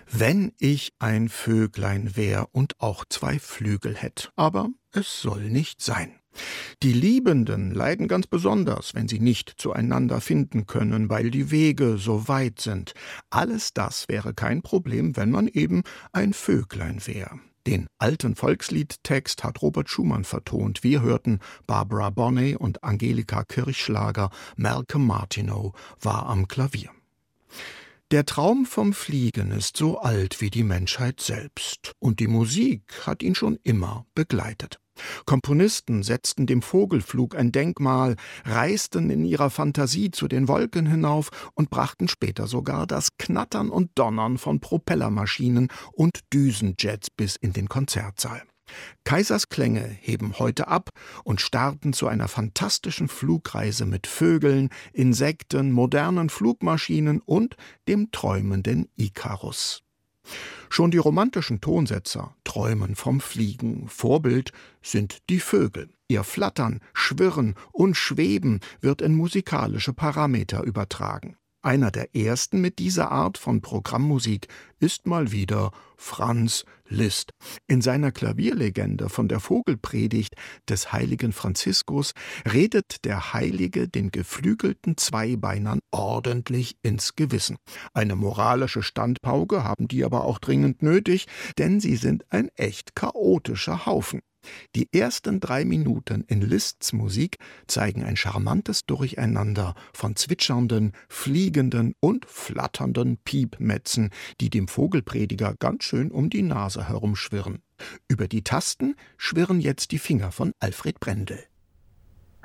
Wenn ich ein Vöglein wär und auch 2 Flügel hätt, aber es soll nicht sein. Die Liebenden leiden ganz besonders, wenn sie nicht zueinander finden können, weil die Wege so weit sind. Alles das wäre kein Problem, wenn man eben ein Vöglein wär. Den alten Volksliedtext hat Robert Schumann vertont. Wir hörten Barbara Bonney und Angelika Kirchschlager. Malcolm Martineau war am Klavier. Der Traum vom Fliegen ist so alt wie die Menschheit selbst. Und die Musik hat ihn schon immer begleitet. Komponisten setzten dem Vogelflug ein Denkmal, reisten in ihrer Fantasie zu den Wolken hinauf und brachten später sogar das Knattern und Donnern von Propellermaschinen und Düsenjets bis in den Konzertsaal. Kaisers Klänge heben heute ab und starten zu einer fantastischen Flugreise mit Vögeln, Insekten, modernen Flugmaschinen und dem träumenden Ikarus. Schon die romantischen Tonsetzer träumen vom Fliegen. Vorbild sind die Vögel. Ihr Flattern, Schwirren und Schweben wird in musikalische Parameter übertragen. Einer der ersten mit dieser Art von Programmmusik ist mal wieder Franz Liszt. In seiner Klavierlegende von der Vogelpredigt des heiligen Franziskus redet der Heilige den geflügelten Zweibeinern ordentlich ins Gewissen. Eine moralische Standpauke haben die aber auch dringend nötig, denn sie sind ein echt chaotischer Haufen. Die ersten 3 Minuten in Liszts Musik zeigen ein charmantes Durcheinander von zwitschernden, fliegenden und flatternden Piepmetzen, die dem Vogelprediger ganz schön um die Nase herumschwirren. Über die Tasten schwirren jetzt die Finger von Alfred Brendel.